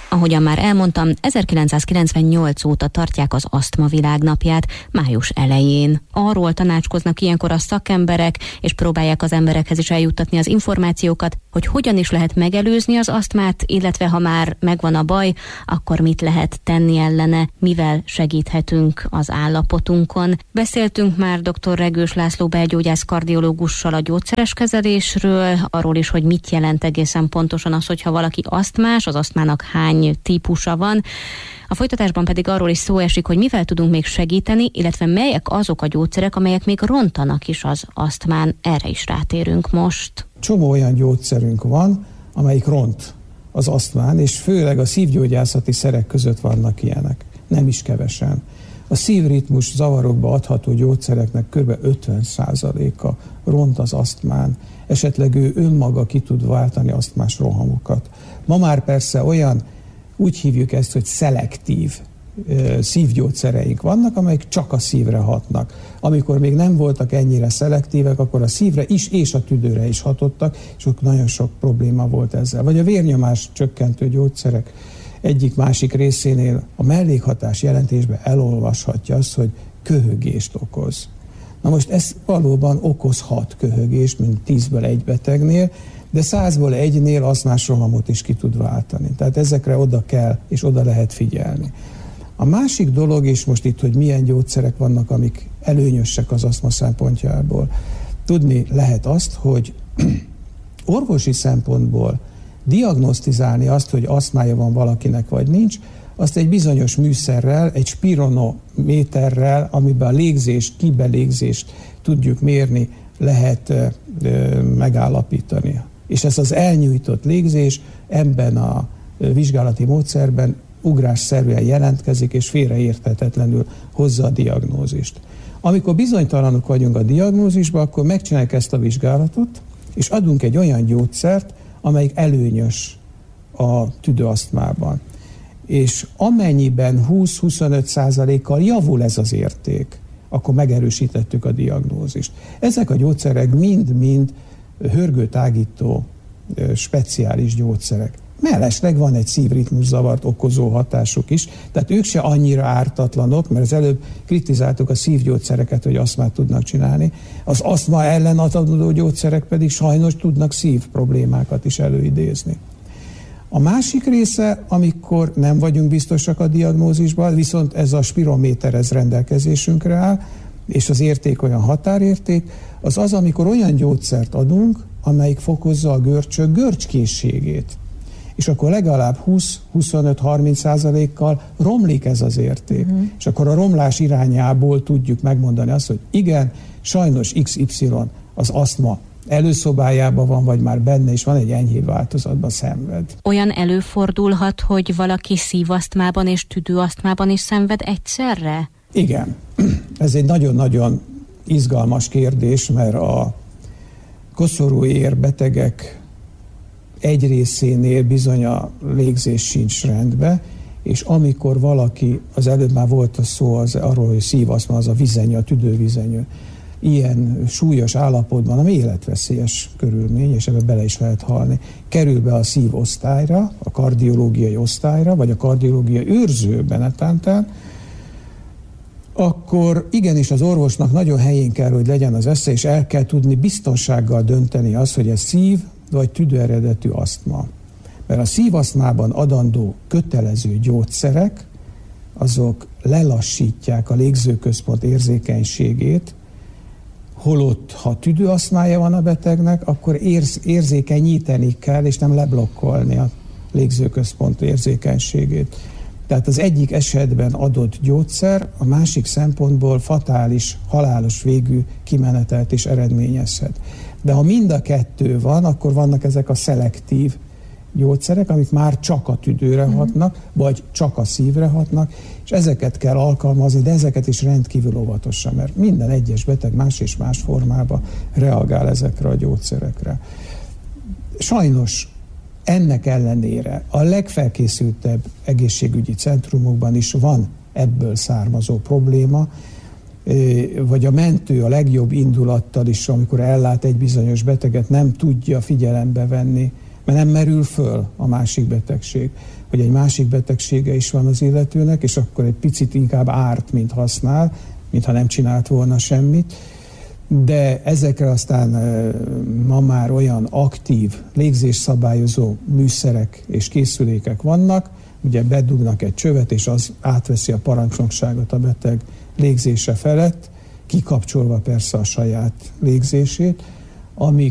Ahogyan már elmondtam, 1998 óta tartják az Asztma Világnapját május elején. Arról tanácskoznak ilyenkor a szakemberek, és próbálják az emberekhez is eljuttatni az információkat, hogy hogyan is lehet megelőzni az asztmát, illetve ha már megvan a baj, akkor mit lehet tenni ellene, mivel segíthetünk az állapotunkon. Beszéltünk már dr. Regős László belgyógyász kardiológussal a gyógyszeres kezelésről, arról is, hogy mit jelent egészen pontosan az, hogyha valaki asztmás, az asztmának hány típusa van. A folytatásban pedig arról is szó esik, hogy mivel tudunk még segíteni, illetve melyek azok a gyógyszerek, amelyek még rontanak is az asztmán. Erre is rátérünk most. Csomó olyan gyógyszerünk van, amelyik ront az asztmán, és főleg a szívgyógyászati szerek között vannak ilyenek. Nem is kevesen. A szívritmus zavarokba adható gyógyszereknek kb. 50%-a ront az asztmán. Esetleg ő önmaga ki tud váltani asztmás rohamokat. Ma már persze olyan, úgy hívjuk ezt, hogy szelektív szívgyógyszereink vannak, amelyek csak a szívre hatnak. Amikor még nem voltak ennyire szelektívek, akkor a szívre is és a tüdőre is hatottak, és ott nagyon sok probléma volt ezzel. Vagy a vérnyomás csökkentő gyógyszerek egyik-másik részénél a mellékhatás jelentésben elolvashatja azt, hogy köhögést okoz. Na most ez valóban okozhat köhögést, mint 10-ből 1 betegnél, de 100-ból 1-nél asztmás rohamot is ki tud váltani. Tehát ezekre oda kell, és oda lehet figyelni. A másik dolog, és most itt, hogy milyen gyógyszerek vannak, amik előnyösek az asztma szempontjából. Tudni lehet azt, hogy orvosi szempontból diagnosztizálni azt, hogy asztmája van valakinek, vagy nincs, azt egy bizonyos műszerrel, egy spironométerrel, amiben a légzést, kibelégzést tudjuk mérni, lehet megállapítani. És ez az elnyújtott légzés ebben a vizsgálati módszerben ugrásszerűen jelentkezik, és félreérthetetlenül hozza a diagnózist. Amikor bizonytalanok vagyunk a diagnózisban, akkor megcsináljuk ezt a vizsgálatot, és adunk egy olyan gyógyszert, amelyik előnyös a tüdőasztmában. És amennyiben 20-25%-kal javul ez az érték, akkor megerősítettük a diagnózist. Ezek a gyógyszerek mind-mind hörgőtágító speciális gyógyszerek. Mellesleg van egy szívritmuszavart okozó hatásuk is, tehát ők se annyira ártatlanok, mert az előbb kritizáltuk a szívgyógyszereket, hogy asztmát tudnak csinálni. Az asztma ellen adandó gyógyszerek pedig sajnos tudnak szív problémákat is előidézni. A másik része, amikor nem vagyunk biztosak a diagnózisban, viszont ez a spirométer ez rendelkezésünkre áll, és az érték olyan határérték, az az, amikor olyan gyógyszert adunk, amelyik fokozza a görcsök görcskészségét. És akkor legalább 20-25-30%-kal romlik ez az érték. És akkor a romlás irányából tudjuk megmondani azt, hogy igen, sajnos XY az asztma előszobájában van, vagy már benne is van, egy enyhébb változatban szenved. Olyan előfordulhat, hogy valaki szívasztmában és tüdőasztmában is szenved egyszerre? Igen. Ez egy nagyon-nagyon izgalmas kérdés, mert a koszorúér betegek egy részénél bizony a légzés sincs rendben, és amikor valaki, az előbb már volt a szó arról, hogy szívasztma, az a vizenyő, a tüdővizenyő, ilyen súlyos állapotban, ami életveszélyes körülmény, és ebbe bele is lehet halni, kerül be a szívosztályra, a kardiológiai osztályra, vagy a kardiológiai őrzőbe netántán, akkor igenis az orvosnak nagyon helyén kell, hogy legyen az esze, és el kell tudni biztonsággal dönteni azt, hogy ez szív, vagy tüdő eredetű asztma. Mert a szívasztmában adandó kötelező gyógyszerek, azok lelassítják a légzőközpont érzékenységét, holott, ha tüdőasztmája van a betegnek, akkor érzékenyíteni kell, és nem leblokkolni a légzőközpont érzékenységét. Tehát az egyik esetben adott gyógyszer a másik szempontból fatális, halálos végű kimenetelt is eredményezhet. De ha mind a kettő van, akkor vannak ezek a szelektív gyógyszerek, amik már csak a tüdőre hatnak, vagy csak a szívre hatnak, és ezeket kell alkalmazni, de ezeket is rendkívül óvatosan, mert minden egyes beteg más és más formában reagál ezekre a gyógyszerekre. Sajnos ennek ellenére a legfelkészültebb egészségügyi centrumokban is van ebből származó probléma, vagy a mentő a legjobb indulattal is, amikor ellát egy bizonyos beteget, nem tudja figyelembe venni mert nem merül föl a másik betegség, hogy egy másik betegsége is van az illetőnek, és akkor egy picit inkább árt, mint használ, mintha nem csinált volna semmit. De ezekre aztán ma már olyan aktív légzésszabályozó műszerek és készülékek vannak, ugye bedugnak egy csövet, és az átveszi a parancsnokságot a beteg légzése felett, kikapcsolva persze a saját légzését, amíg